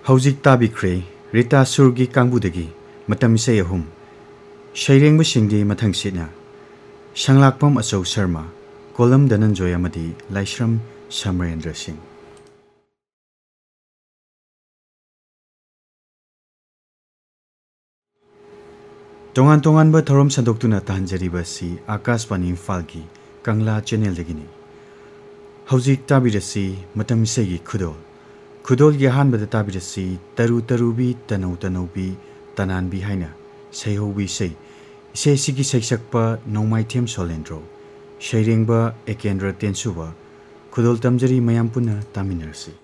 हौजिक ताबिख्रे रीता सुरगी कांगबुदगी मतम इसे अहुम शैरेंग सिंगदी मथंग सिना शंगलाकपम अचौ शर्मा कोलम धनंजय अमदी लाइश्रम समरेंद्र सिंह तोंगान तोंगान ब थरोम संदोक्तुना तहंजरीबसी आकाशवाणी इम्फालगी कंगला चैनल दगिनी हौजिक ताबिरसी मतम इसेगी खुदोल की अहानबद ताबिरसी तरु तरुबी तनौ तनौबी तनानबी हाइना सैहौबी सै इसे सिगी सैसक्पा नौमाइथेम सोलेंद्रो शैरेंबा एकेंद्र तेंसुबा खुदोल तमजरी मयाम पुनः तामिनरसी।